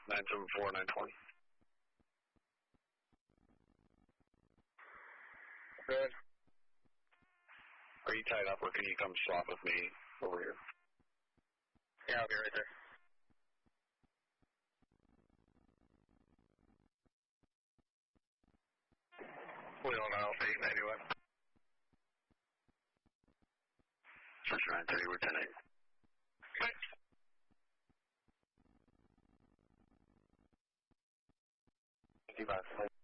974, 920. Good. Are you tied up, or can you come swap with me over here? Yeah, I'll be right there. Wheel out 891. Search 930, we're 10-8. Okay. 55.